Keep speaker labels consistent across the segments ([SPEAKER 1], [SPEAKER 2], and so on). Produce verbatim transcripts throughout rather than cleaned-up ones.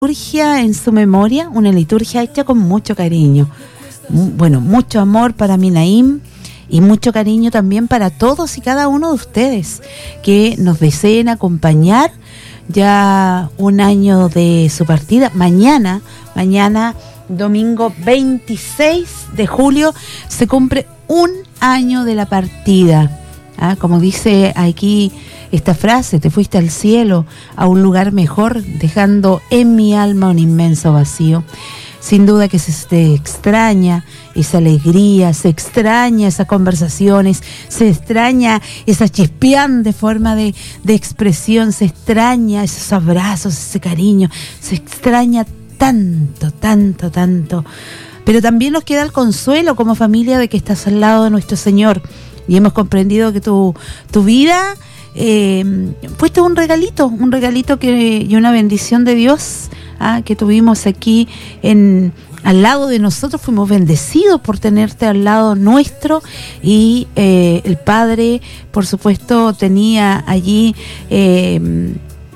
[SPEAKER 1] liturgia en su memoria, una liturgia hecha con mucho cariño. Bueno, mucho amor para mi Naim y mucho cariño también para todos y cada uno de ustedes que nos deseen acompañar ya un año de su partida. Mañana, mañana domingo veintiséis de julio se cumple un año de la partida. ¿Ah? Como dice aquí esta frase, te fuiste al cielo, a un lugar mejor, dejando en mi alma un inmenso vacío. Sin duda que se, se extraña esa alegría, se extraña esas conversaciones, se extraña esa chispeante forma de, de expresión, se extraña esos abrazos, ese cariño, se extraña tanto, tanto, tanto. Pero también nos queda el consuelo como familia de que estás al lado de nuestro Señor y hemos comprendido que tu, tu vida eh, fuiste un regalito, un regalito que, y una bendición de Dios. Ah, que tuvimos aquí en al lado de nosotros, fuimos bendecidos por tenerte al lado nuestro y eh, el Padre, por supuesto, tenía allí eh,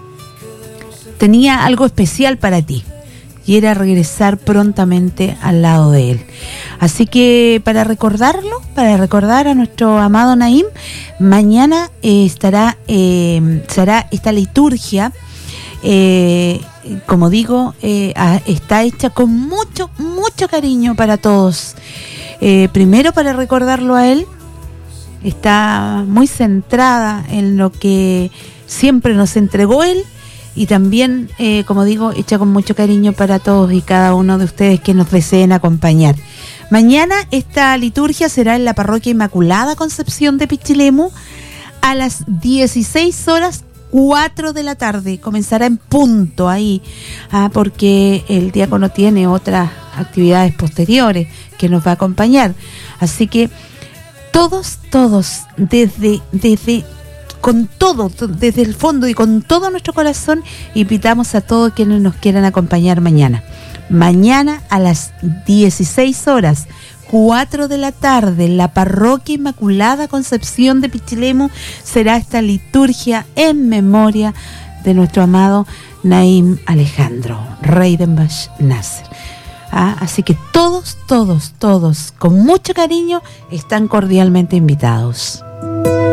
[SPEAKER 1] tenía algo especial para ti y era regresar prontamente al lado de Él. Así que para recordarlo, para recordar a nuestro amado Naim, mañana eh, estará eh, será esta liturgia. Eh, como digo, eh, a, está hecha con mucho, mucho cariño para todos. Eh, primero para recordarlo a él, está muy centrada en lo que siempre nos entregó él y también, eh, como digo, hecha con mucho cariño para todos y cada uno de ustedes que nos deseen acompañar. Mañana esta liturgia será en la Parroquia Inmaculada Concepción de Pichilemu a las dieciséis horas cuatro de la tarde, comenzará en punto ahí, ah, porque el diácono tiene otras actividades posteriores que nos va a acompañar. Así que todos, todos, desde, desde, con todo, desde el fondo y con todo nuestro corazón, invitamos a todos quienes nos quieran acompañar mañana. Mañana a las dieciséis horas, cuatro de la tarde, en la Parroquia Inmaculada Concepción de Pichilemu será esta liturgia en memoria de nuestro amado Naim Alejandro Reidenbach Nasser. Ah, así que todos, todos, todos, con mucho cariño, están cordialmente invitados.